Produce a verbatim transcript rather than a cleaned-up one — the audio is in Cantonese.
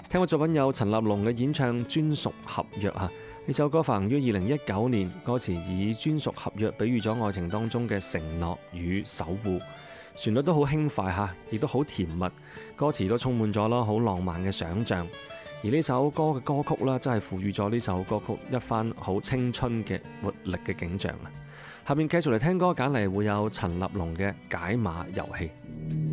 聽過作品有陳立農嘅演唱《專屬合約》啊，呢首歌發行於二零一九年，歌詞以專屬合約比喻咗愛情當中嘅承諾與守護，旋律都好輕快嚇，亦都好甜蜜，歌詞都充滿咗啦好浪漫嘅想像。而呢首歌嘅歌曲啦，真係賦予咗呢首歌曲一番好青春嘅活力嘅景象啊！下面繼續嚟聽歌，揀嚟會有陳立農嘅《解碼遊戲》。